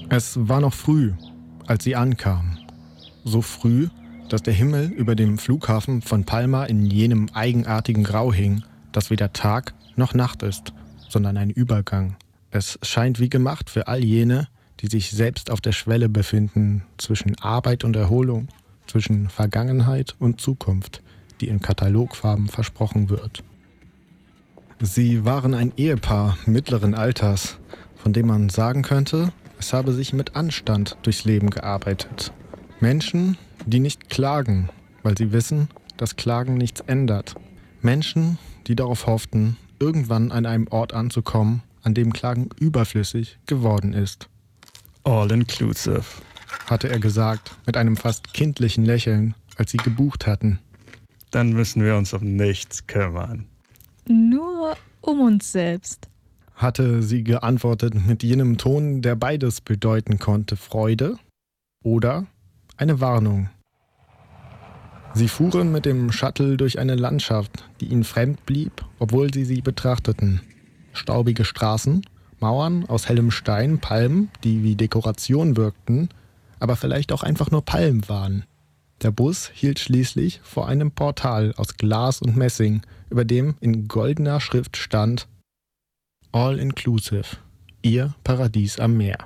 Es war noch früh, als sie ankam. So früh, dass der Himmel über dem Flughafen von Palma in jenem eigenartigen Grau hing, das weder Tag noch Nacht ist, sondern ein Übergang. Es scheint wie gemacht für all jene, die sich selbst auf der Schwelle befinden, zwischen Arbeit und Erholung, zwischen Vergangenheit und Zukunft, die in Katalogfarben versprochen wird. Sie waren ein Ehepaar mittleren Alters, von dem man sagen könnte, es habe sich mit Anstand durchs Leben gearbeitet. Menschen, die nicht klagen, weil sie wissen, dass Klagen nichts ändert. Menschen, die darauf hofften, irgendwann an einem Ort anzukommen, an dem Klagen überflüssig geworden ist. All inclusive, hatte er gesagt, mit einem fast kindlichen Lächeln, als sie gebucht hatten. Dann müssen wir uns um nichts kümmern. Nur um uns selbst, hatte sie geantwortet mit jenem Ton, der beides bedeuten konnte, Freude oder eine Warnung. Sie fuhren mit dem Shuttle durch eine Landschaft, die ihnen fremd blieb, obwohl sie betrachteten. Staubige Straßen, Mauern aus hellem Stein, Palmen, die wie Dekoration wirkten, aber vielleicht auch einfach nur Palmen waren. Der Bus hielt schließlich vor einem Portal aus Glas und Messing, über dem in goldener Schrift stand: All inclusive, Ihr Paradies am Meer.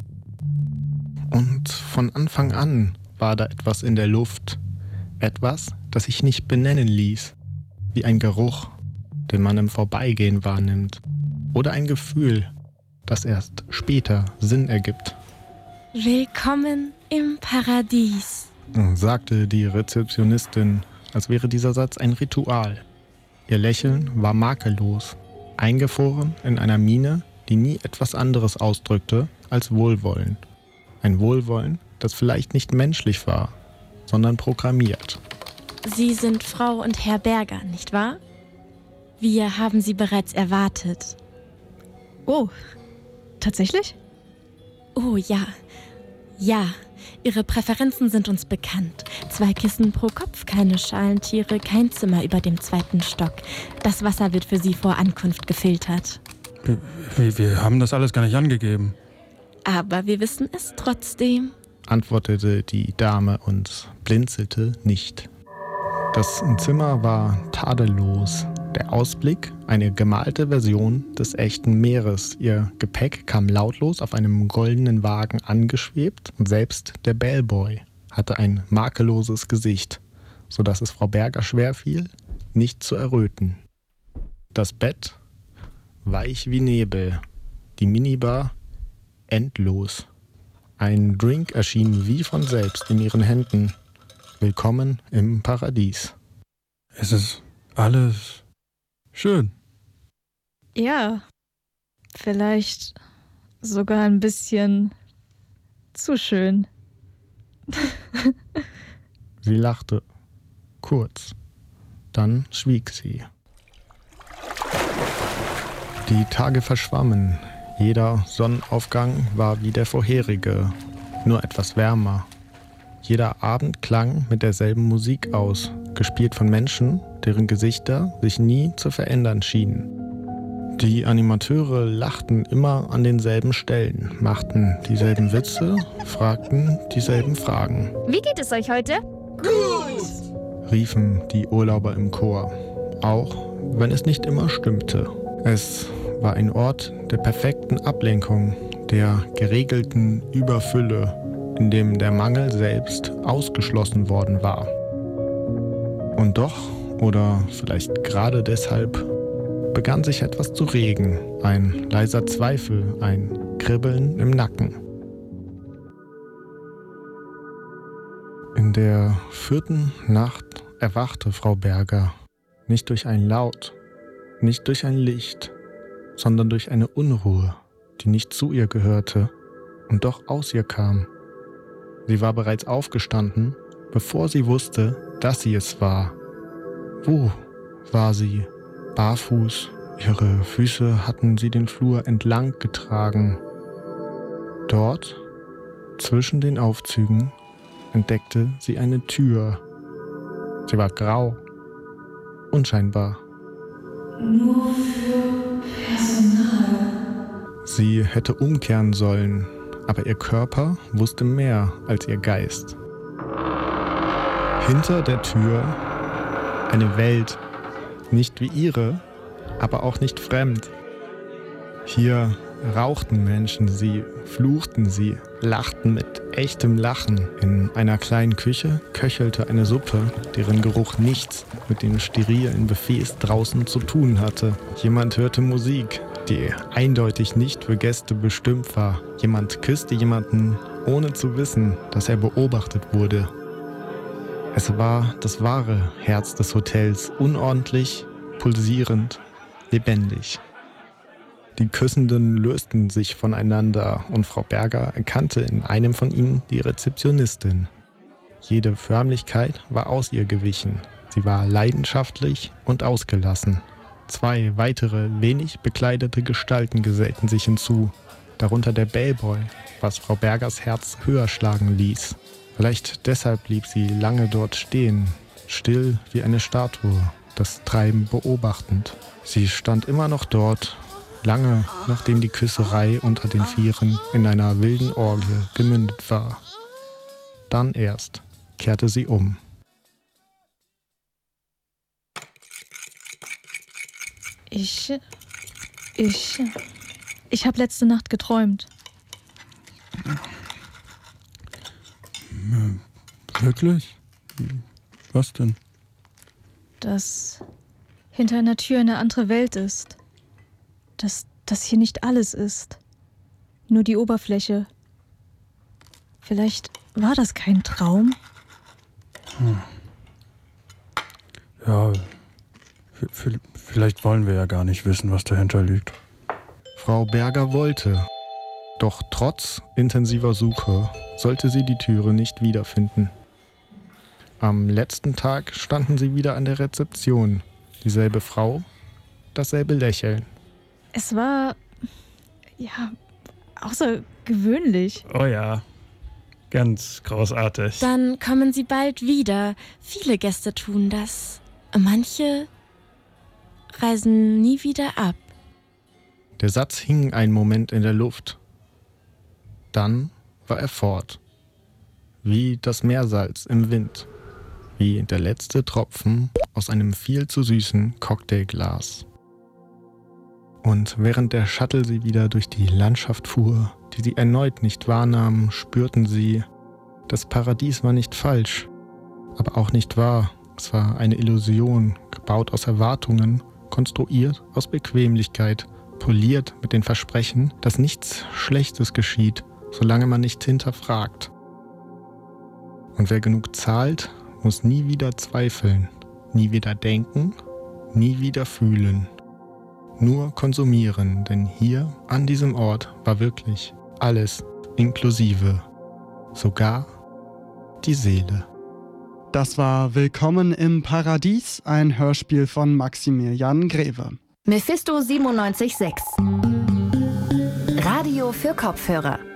Und von Anfang an war da etwas in der Luft, etwas, das sich nicht benennen ließ, wie ein Geruch, den man im Vorbeigehen wahrnimmt, oder ein Gefühl, das erst später Sinn ergibt. Willkommen im Paradies, sagte die Rezeptionistin, als wäre dieser Satz ein Ritual. Ihr Lächeln war makellos, eingefroren in einer Miene, die nie etwas anderes ausdrückte als Wohlwollen. Ein Wohlwollen, das vielleicht nicht menschlich war, sondern programmiert. Sie sind Frau und Herr Berger, nicht wahr? Wir haben Sie bereits erwartet. Oh, tatsächlich? Oh ja, ja, Ihre Präferenzen sind uns bekannt. 2 Kissen pro Kopf, keine Schalentiere, kein Zimmer über dem 2. Stock. Das Wasser wird für Sie vor Ankunft gefiltert. Wir haben das alles gar nicht angegeben. Aber wir wissen es trotzdem, antwortete die Dame und blinzelte nicht. Das Zimmer war tadellos. Der Ausblick, eine gemalte Version des echten Meeres. Ihr Gepäck kam lautlos auf einem goldenen Wagen angeschwebt und selbst der Bellboy hatte ein makelloses Gesicht, sodass es Frau Berger schwerfiel, nicht zu erröten. Das Bett, weich wie Nebel, die Minibar, endlos. Ein Drink erschien wie von selbst in ihren Händen. Willkommen im Paradies. Es ist alles schön. Ja, vielleicht sogar ein bisschen zu schön. Sie lachte. Kurz. Dann schwieg sie. Die Tage verschwammen. Jeder Sonnenaufgang war wie der vorherige, nur etwas wärmer. Jeder Abend klang mit derselben Musik aus, gespielt von Menschen, deren Gesichter sich nie zu verändern schienen. Die Animateure lachten immer an denselben Stellen, machten dieselben Witze, fragten dieselben Fragen. Wie geht es euch heute? Gut! Riefen die Urlauber im Chor, auch wenn es nicht immer stimmte. Es war ein Ort der perfekten Ablenkung, der geregelten Überfülle, in dem der Mangel selbst ausgeschlossen worden war. Und doch, oder vielleicht gerade deshalb, begann sich etwas zu regen, ein leiser Zweifel, ein Kribbeln im Nacken. In der 4. Nacht erwachte Frau Berger, nicht durch ein Laut, nicht durch ein Licht, sondern durch eine Unruhe, die nicht zu ihr gehörte und doch aus ihr kam. Sie war bereits aufgestanden, bevor sie wusste, dass sie es war. Wo war sie? Barfuß, ihre Füße hatten sie den Flur entlang getragen. Dort, zwischen den Aufzügen, entdeckte sie eine Tür. Sie war grau, unscheinbar. Nur für Personal. Sie hätte umkehren sollen, aber ihr Körper wusste mehr als ihr Geist. Hinter der Tür eine Welt, nicht wie ihre, aber auch nicht fremd. Hier rauchten Menschen, sie fluchten, sie lachten mit echtem Lachen. In einer kleinen Küche köchelte eine Suppe, deren Geruch nichts mit den sterilen Buffets draußen zu tun hatte. Jemand hörte Musik, die eindeutig nicht für Gäste bestimmt war. Jemand küsste jemanden, ohne zu wissen, dass er beobachtet wurde. Es war das wahre Herz des Hotels, unordentlich, pulsierend, lebendig. Die Küssenden lösten sich voneinander und Frau Berger erkannte in einem von ihnen die Rezeptionistin. Jede Förmlichkeit war aus ihr gewichen. Sie war leidenschaftlich und ausgelassen. 2 weitere, wenig bekleidete Gestalten gesellten sich hinzu, darunter der Bellboy, was Frau Bergers Herz höher schlagen ließ. Vielleicht deshalb blieb sie lange dort stehen, still wie eine Statue, das Treiben beobachtend. Sie stand immer noch dort, lange nachdem die Küsserei unter den Vieren in einer wilden Orgie gemündet war. Dann erst kehrte sie um. Ich habe letzte Nacht geträumt. Wirklich? Was denn? Dass hinter einer Tür eine andere Welt ist. Dass das hier nicht alles ist. Nur die Oberfläche. Vielleicht war das kein Traum? Ja, vielleicht wollen wir ja gar nicht wissen, was dahinter liegt. Frau Berger wollte, doch trotz intensiver Suche sollte sie die Türe nicht wiederfinden. Am letzten Tag standen sie wieder an der Rezeption. Dieselbe Frau, dasselbe Lächeln. Es war, ja, außergewöhnlich. Oh ja, ganz großartig. Dann kommen Sie bald wieder. Viele Gäste tun das. Manche reisen nie wieder ab. Der Satz hing einen Moment in der Luft. Dann war er fort. Wie das Meersalz im Wind. Wie der letzte Tropfen aus einem viel zu süßen Cocktailglas. Und während der Shuttle sie wieder durch die Landschaft fuhr, die sie erneut nicht wahrnahmen, spürten sie, das Paradies war nicht falsch, aber auch nicht wahr. Es war eine Illusion, gebaut aus Erwartungen, konstruiert aus Bequemlichkeit, poliert mit den Versprechen, dass nichts Schlechtes geschieht, solange man nicht hinterfragt. Und wer genug zahlt, muss nie wieder zweifeln, nie wieder denken, nie wieder fühlen. Nur konsumieren, denn hier an diesem Ort war wirklich alles inklusive, sogar die Seele. Das war Willkommen im Paradies, ein Hörspiel von Maximilian Greve. Mephisto 97.6 Radio für Kopfhörer.